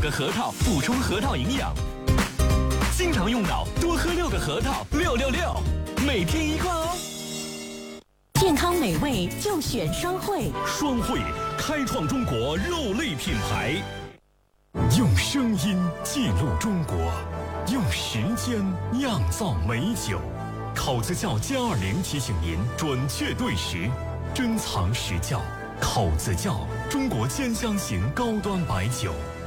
个核桃，补充核桃营养。经常用脑，多喝6个核桃，666，每天1罐哦。 健康美味就选双汇， 双汇开创中国肉类品牌，用声音记录中国，用时间酿造美酒。口子窖+20提醒您准确对时，珍藏实窖。口子窖，中国10香型高端白酒。